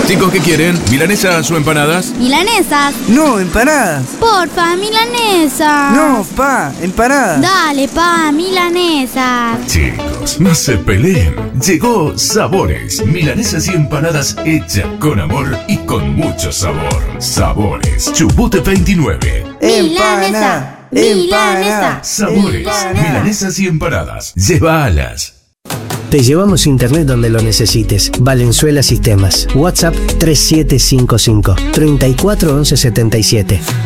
Chicos, ¿qué quieren? ¿Milanesas o empanadas? Milanesas. No, empanadas. Porfa, milanesas. No, pa, empanadas. Dale, pa, milanesas. Chicos, no se peleen. Llegó Sabores, milanesas y empanadas hechas con amor y con mucho sabor. Sabores, Chubut 29. Milanesa. Milanesa. Sabores, milanesas y empanadas. Llévalas. Te llevamos internet donde lo necesites. Valenzuela Sistemas. WhatsApp 3755 34 11 77.